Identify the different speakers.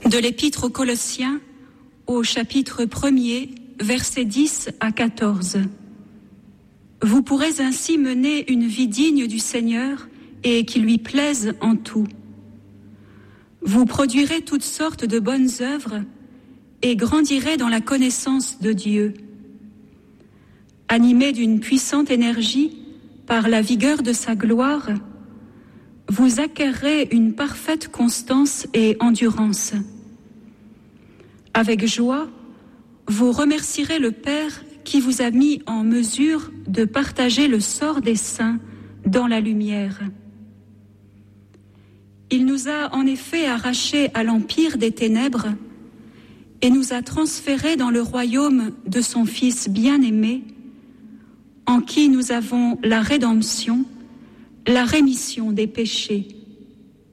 Speaker 1: De l'Épître aux Colossiens, au chapitre 1er, versets 10 à 14. Vous pourrez ainsi mener une vie digne du Seigneur et qui lui plaise en tout. Vous produirez toutes sortes de bonnes œuvres et grandirez dans la connaissance de Dieu. Animés d'une puissante énergie par la vigueur de sa gloire, vous acquerrez une parfaite constance et endurance. Avec joie, vous remercierez le Père qui vous a mis en mesure de partager le sort des saints dans la lumière. Il nous a en effet arrachés à l'empire des ténèbres et nous a transférés dans le royaume de son Fils bien-aimé, en qui nous avons la rédemption, la rémission des péchés.